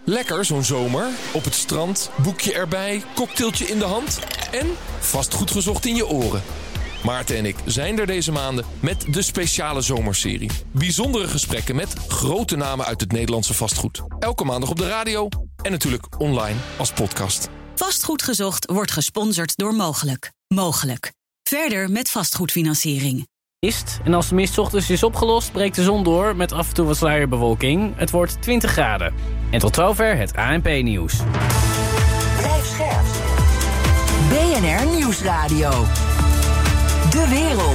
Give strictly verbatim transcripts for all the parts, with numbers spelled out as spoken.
Lekker zo'n zomer. Op het strand, boekje erbij, cocktailtje in de hand en vastgoed gezocht in je oren. Maarten en ik zijn er deze maanden met de speciale zomerserie. Bijzondere gesprekken met grote namen uit het Nederlandse vastgoed. Elke maandag op de radio en natuurlijk online als podcast. Vastgoed gezocht wordt gesponsord door Mogelijk. Mogelijk. Verder met vastgoedfinanciering. Mist. En als de mist 's ochtends is opgelost, breekt de zon door met af en toe wat sluierbewolking. Het wordt twintig graden. En tot zover het A N P-nieuws. Blijf scherp. B N R Nieuwsradio. De wereld.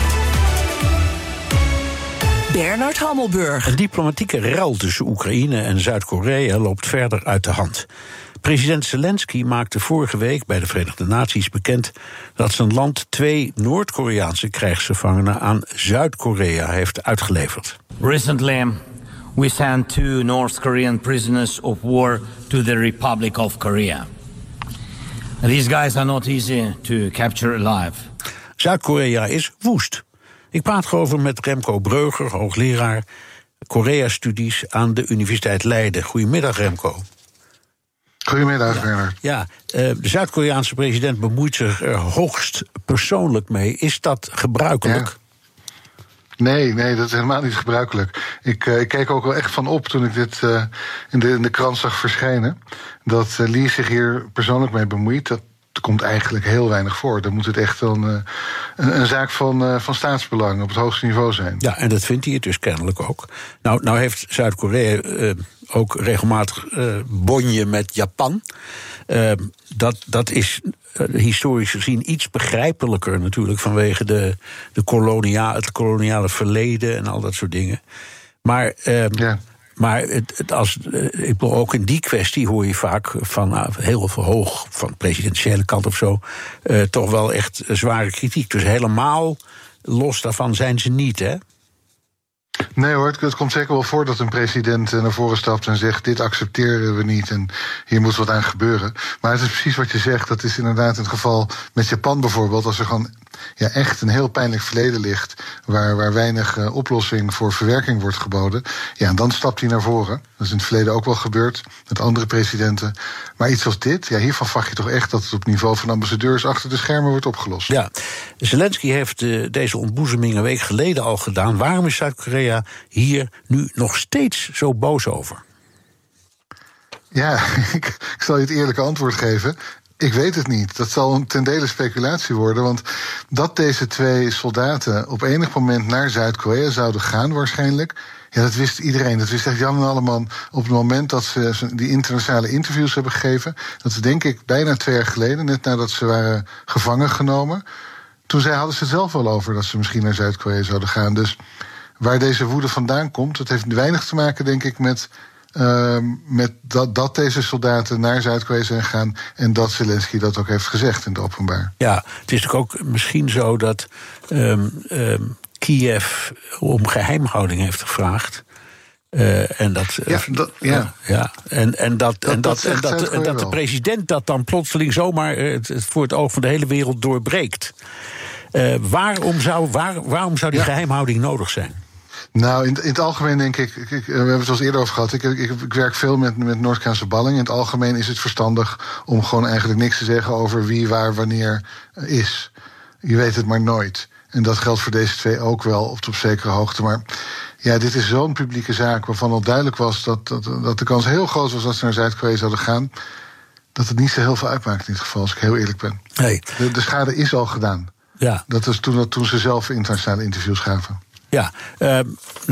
Bernard Hammelburg. Een diplomatieke ruil tussen Oekraïne en Zuid-Korea loopt verder uit de hand. President Zelensky maakte vorige week bij de Verenigde Naties bekend dat zijn land twee Noord-Koreaanse krijgsgevangenen aan Zuid-Korea heeft uitgeleverd. Recently, we sent two North Korean prisoners of war to the Republic of Korea. These guys are not easy to capture alive. Zuid-Korea is woest. Ik praat erover met Remco Breuger, hoogleraar Korea-studies aan de Universiteit Leiden. Goedemiddag, Remco. Goedemiddag, ja, Bernard. Ja, de Zuid-Koreaanse president bemoeit zich er hoogst persoonlijk mee. Is dat gebruikelijk? Ja. Nee, nee, dat is helemaal niet gebruikelijk. Ik, uh, ik keek ook wel echt van op toen ik dit uh, in, de, in de krant zag verschijnen. Dat uh, Lee zich hier persoonlijk mee bemoeit. Dat komt eigenlijk heel weinig voor. Dan moet het echt wel een, een, een zaak van, uh, van staatsbelang op het hoogste niveau zijn. Ja, en dat vindt hij het dus kennelijk ook. Nou, nou heeft Zuid-Korea uh, ook regelmatig uh, bonje met Japan. Uh, dat, dat is uh, historisch gezien iets begrijpelijker natuurlijk vanwege de, de kolonia, het koloniale verleden en al dat soort dingen. Maar... Uh, ja. Maar het, het als, ik bedoel, ook in die kwestie hoor je vaak van uh, heel veel hoog, van de presidentiële kant of zo, uh, toch wel echt zware kritiek. Dus helemaal los daarvan zijn ze niet, hè? Nee hoor, het komt zeker wel voor dat een president naar voren stapt en zegt: dit accepteren we niet en hier moet wat aan gebeuren. Maar het is precies wat je zegt, dat is inderdaad in het geval met Japan bijvoorbeeld, als er gewoon ja, echt een heel pijnlijk verleden ligt, waar, waar weinig uh, oplossing voor verwerking wordt geboden, ja, dan stapt hij naar voren. Dat is in het verleden ook wel gebeurd met andere presidenten. Maar iets als dit, ja, hiervan verwacht je toch echt dat het op niveau van ambassadeurs achter de schermen wordt opgelost. Ja, Zelensky heeft uh, deze ontboezeming een week geleden al gedaan. Waarom is Zuid-Korea hier nu nog steeds zo boos over? Ja, ik, ik zal je het eerlijke antwoord geven. Ik weet het niet. Dat zal ten dele speculatie worden. Want dat deze twee soldaten op enig moment naar Zuid-Korea zouden gaan waarschijnlijk, ja, dat wist iedereen. Dat wist echt Jan en Alleman op het moment dat ze die internationale interviews hebben gegeven. Dat is denk ik bijna twee jaar geleden, net nadat ze waren gevangen genomen. Toen zij, hadden ze het zelf wel over dat ze misschien naar Zuid-Korea zouden gaan. Dus waar deze woede vandaan komt, dat heeft weinig te maken, denk ik, met Uh, met dat, dat deze soldaten naar Zuid-Korea zijn gegaan en dat Zelensky dat ook heeft gezegd in het openbaar. Ja, het is natuurlijk ook misschien zo dat um, um, Kiev om geheimhouding heeft gevraagd. Uh, en dat, ja, dat, ja. Uh, ja. En, en dat, dat, en dat, en dat, en dat de president dat dan plotseling zomaar uh, voor het oog van de hele wereld doorbreekt. Uh, waarom, zou, waar, waarom zou die ja. geheimhouding nodig zijn? Nou, in, in het algemeen denk ik, ik, ik, we hebben het al eens eerder over gehad, ik, ik, ik werk veel met, met Noord-Koreaanse balling. In het algemeen is het verstandig om gewoon eigenlijk niks te zeggen over wie, waar, wanneer is. Je weet het maar nooit. En dat geldt voor deze twee ook wel, op, op zekere hoogte. Maar ja, dit is zo'n publieke zaak waarvan al duidelijk was dat, dat, dat de kans heel groot was dat ze naar Zuid-Korea zouden gaan, dat het niet zo heel veel uitmaakt in dit geval, als ik heel eerlijk ben. Nee. De, de schade is al gedaan. Ja. Dat was toen, toen ze zelf internationale interviews gaven. Ja, uh,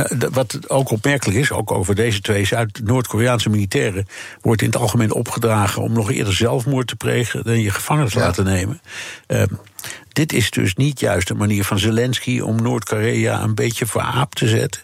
wat ook opmerkelijk is, ook over deze twee Zuid-Noord-Koreaanse militairen, wordt in het algemeen opgedragen om nog eerder zelfmoord te plegen dan je gevangen te ja. laten nemen. Uh, dit is dus niet juist een manier van Zelensky om Noord-Korea een beetje voor aap te zetten.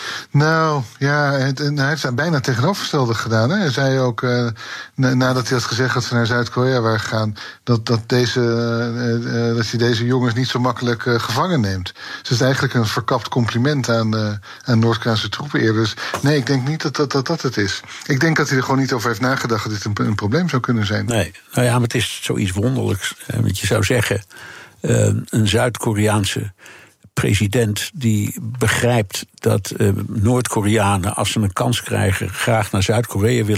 Nou, ja, het, hij heeft het bijna tegenovergestelde gedaan. Hè. Hij zei ook, uh, nadat hij had gezegd dat ze naar Zuid-Korea waren gegaan, dat, dat, deze, uh, uh, dat hij deze jongens niet zo makkelijk uh, gevangen neemt. Dus het is eigenlijk een verkapt compliment aan, uh, aan Noord-Koreaanse troepen eerder. Dus nee, ik denk niet dat dat, dat dat het is. Ik denk dat hij er gewoon niet over heeft nagedacht dat dit een, een probleem zou kunnen zijn. Nee, nou ja, maar het is zoiets wonderlijks. Want je zou zeggen, uh, een Zuid-Koreaanse president die begrijpt dat uh, Noord-Koreanen, als ze een kans krijgen, graag naar Zuid-Korea willen